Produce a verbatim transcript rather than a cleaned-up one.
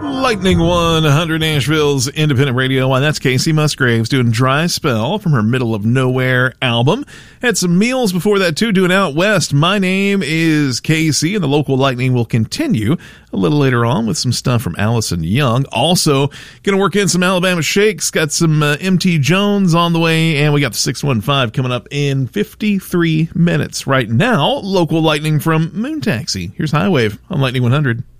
Lightning one hundred, Nashville's independent radio. And that's Casey Musgraves doing Dry Spell from her Middle of Nowhere album. Had some meals before that, too, doing Out West. My name is Casey, and the local Lightning will continue a little later on with some stuff from Allison Young. Also, going to work in some Alabama Shakes. Got some uh, M T Jones on the way, and we got the six one five coming up in fifty-three minutes. Right now, local Lightning from Moon Taxi. Here's High Wave on Lightning one hundred.